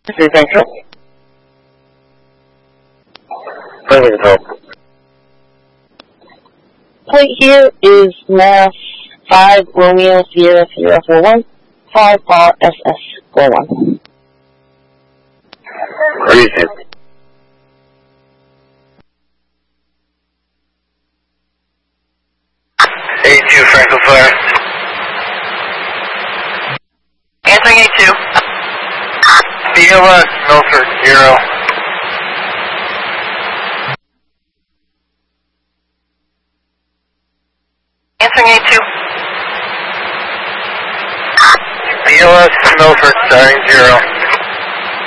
This is Central. Please help. Plate here is Mass 5 Romeo Sierra Sierra 41 5 RSS 41. Reason. 82 Franklin Flare. Answering 82. BLS Milford 0. Answering 82. BLS Milford starting 0.